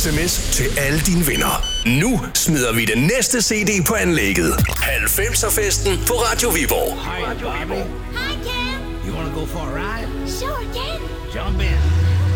sms til alle dine venner. Nu smider vi den næste CD på anlægget. 90'er-festen på Radio Viborg. Hi, Bobby. Hi, Cam. You wanna go for a ride? Sure, Dad. Jump in.